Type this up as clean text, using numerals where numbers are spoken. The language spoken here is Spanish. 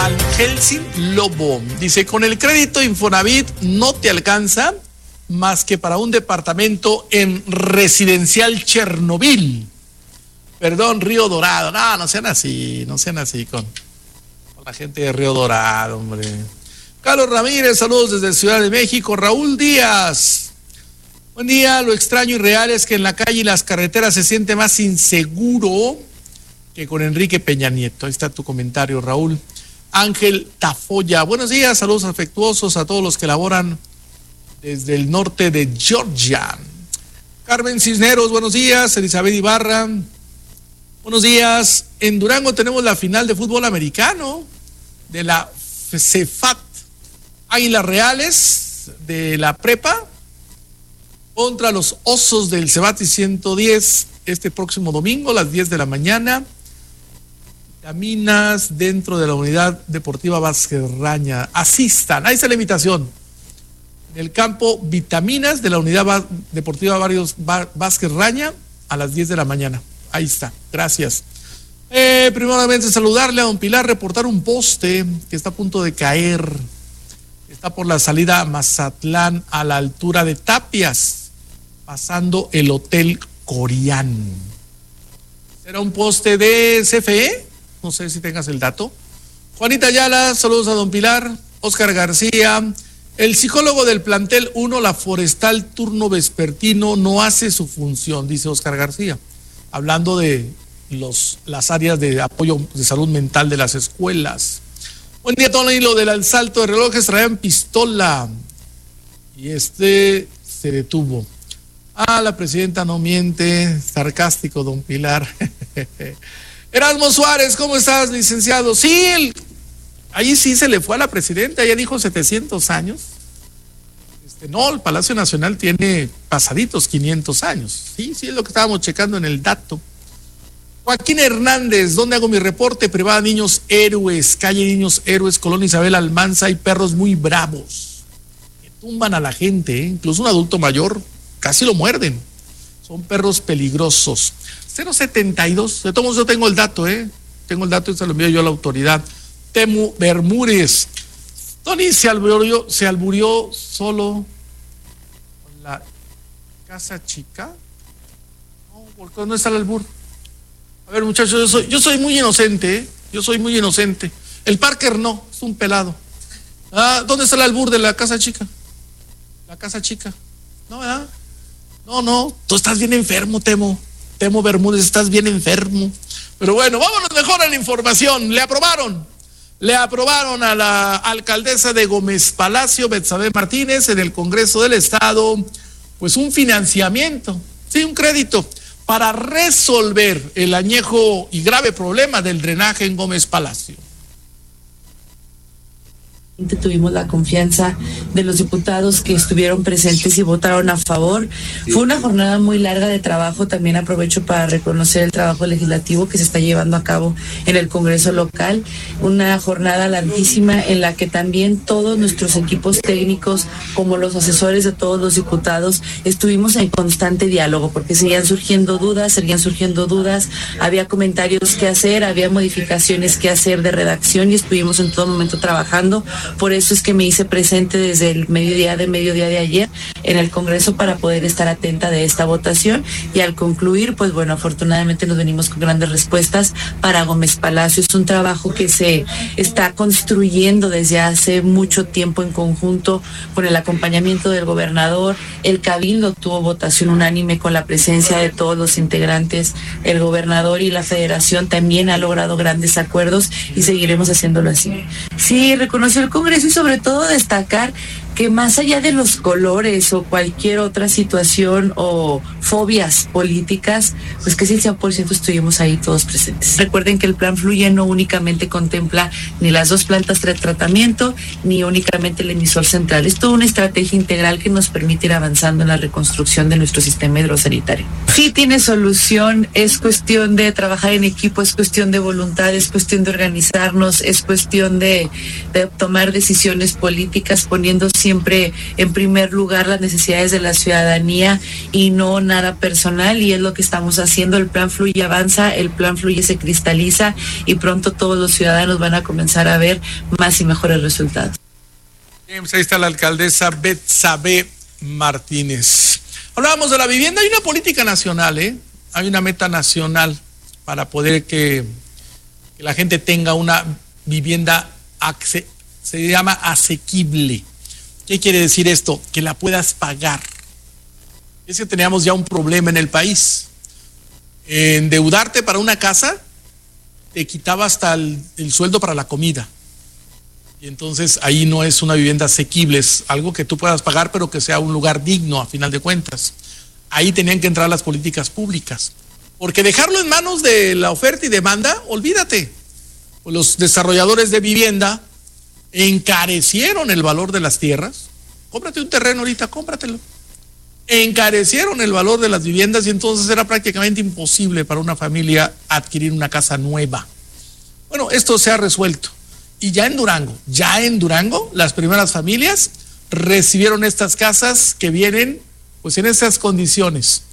Angelsin Lobo dice, con el crédito Infonavit no te alcanza más que para un departamento en Residencial Chernobyl. Perdón, Río Dorado. No sean así con la gente de Río Dorado, hombre. Carlos Ramírez, saludos desde Ciudad de México. Raúl Díaz, buen día. Lo extraño y real es que en la calle y las carreteras se siente más inseguro que con Enrique Peña Nieto. Ahí está tu comentario, Raúl. Ángel Tafoya, buenos días, saludos afectuosos a todos los que laboran desde el norte de Georgia. Carmen Cisneros, buenos días. Elizabeth Ibarra, buenos días. En Durango tenemos la final de fútbol americano de la CEFAT. Águilas Reales de la prepa contra los Osos del Cebati 110 este próximo domingo a las 10 de la mañana. Vitaminas dentro de la unidad deportiva Vázquez Raña. Asistan, ahí está la invitación. En el campo Vitaminas de la unidad deportiva Vázquez Raña a las 10 de la mañana. Ahí está, gracias. Primeramente saludarle a don Pilar, reportar un poste que está a punto de caer. Está por la salida a Mazatlán a la altura de Tapias, pasando el Hotel Corián. ¿Será un poste de CFE? No sé si tengas el dato. Juanita Ayala, saludos a don Pilar. Oscar García, el psicólogo del plantel 1, la forestal turno vespertino no hace su función, dice Oscar García, hablando de las áreas de apoyo de salud mental de las escuelas. Buen día, Tony. Lo del asalto de relojes, traían pistola y se detuvo. La presidenta no miente, sarcástico don Pilar. Erasmo Suárez, ¿cómo estás, licenciado? Sí, ahí sí se le fue a la presidenta, ella dijo 700 años. No, el Palacio Nacional tiene pasaditos 500 años. Sí, es lo que estábamos checando en el dato. Joaquín Hernández, ¿dónde hago mi reporte? Privada Niños Héroes, calle Niños Héroes, Colonia Isabel Almanza, hay perros muy bravos que tumban a la gente, incluso un adulto mayor casi lo muerden. Son perros peligrosos. 072, de todos modos yo tengo el dato, tengo el dato y se lo envío yo a la autoridad. Temu Bermúdez, Tony se alburió solo con la casa chica. No, ¿por qué no está el albur? A ver, muchachos, yo soy muy inocente, yo soy muy inocente. El Parker no, es un pelado. ¿Dónde está el albur de la casa chica? La casa chica. No, ¿verdad? No, tú estás bien enfermo, Temo Bermúdez, estás bien enfermo. Pero bueno, vámonos mejor a la información. Le aprobaron a la alcaldesa de Gómez Palacio, Betsabe Martínez, en el Congreso del Estado, pues un financiamiento, sí, un crédito, para resolver el añejo y grave problema del drenaje en Gómez Palacio. Tuvimos la confianza de los diputados que estuvieron presentes y votaron a favor. Fue una jornada muy larga de trabajo. También aprovecho para reconocer el trabajo legislativo que se está llevando a cabo en el Congreso local. Una jornada larguísima en la que también todos nuestros equipos técnicos, como los asesores de todos los diputados, estuvimos en constante diálogo porque seguían surgiendo dudas, había comentarios que hacer, había modificaciones que hacer de redacción y estuvimos en todo momento trabajando. Por eso es que me hice presente desde el mediodía de ayer en el Congreso para poder estar atenta de esta votación y al concluir, pues bueno, afortunadamente nos venimos con grandes respuestas para Gómez Palacio. Es un trabajo que se está construyendo desde hace mucho tiempo en conjunto con el acompañamiento del gobernador. El Cabildo tuvo votación unánime con la presencia de todos los integrantes. El gobernador y la Federación también ha logrado grandes acuerdos y seguiremos haciéndolo así. Sí, reconoció el Congreso y sobre todo destacar que más allá de los colores o cualquier otra situación o fobias políticas, pues que el 100% estuvimos ahí todos presentes. Recuerden que el plan Fluye no únicamente contempla ni las 2 plantas de tratamiento, ni únicamente el emisor central. Es toda una estrategia integral que nos permite ir avanzando en la reconstrucción de nuestro sistema hidrosanitario. Sí tiene solución, es cuestión de trabajar en equipo, es cuestión de voluntad, es cuestión de organizarnos, es cuestión de tomar decisiones políticas poniendo siempre en primer lugar las necesidades de la ciudadanía y no nada personal, y es lo que estamos haciendo. El plan Fluye avanza, el plan Fluye se cristaliza y pronto todos los ciudadanos van a comenzar a ver más y mejores resultados. Bien, pues ahí está la alcaldesa Betsabe Martínez. Hablábamos de la vivienda, hay una política nacional, hay una meta nacional para poder que la gente tenga una vivienda, se llama asequible. ¿Qué quiere decir esto? Que la puedas pagar. Es que teníamos ya un problema en el país. Endeudarte para una casa te quitaba hasta el sueldo para la comida. Y entonces ahí no es una vivienda asequible, es algo que tú puedas pagar, pero que sea un lugar digno a final de cuentas. Ahí tenían que entrar las políticas públicas. Porque dejarlo en manos de la oferta y demanda, olvídate. Los desarrolladores de vivienda encarecieron el valor de las tierras. Cómprate un terreno ahorita, cómpratelo. Encarecieron el valor de las viviendas y entonces era prácticamente imposible para una familia adquirir una casa nueva. Bueno, esto se ha resuelto. Y ya en Durango, las primeras familias recibieron estas casas que vienen pues en esas condiciones.